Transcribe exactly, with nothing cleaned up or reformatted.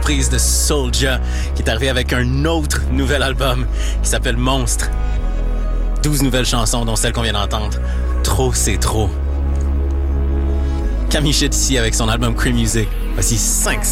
surprise de Soulja qui est arrivé avec un autre nouvel album qui s'appelle Monstre. douze nouvelles chansons, dont celle qu'on vient d'entendre. Trop, c'est trop. Camille Shit ici avec son album Cree Music. Voici cinq